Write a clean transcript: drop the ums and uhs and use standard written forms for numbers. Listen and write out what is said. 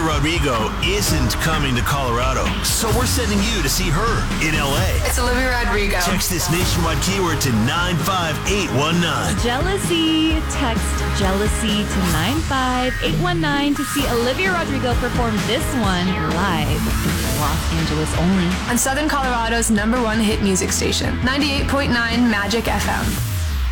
Rodrigo isn't coming to Colorado, so we're sending you to see her in LA. It's Olivia Rodrigo. Text this nationwide keyword to 95819. Jealousy. Text jealousy to 95819 to see Olivia Rodrigo perform this one live. Los Angeles only. On Southern Colorado's #1 hit music station, 98.9 Magic FM.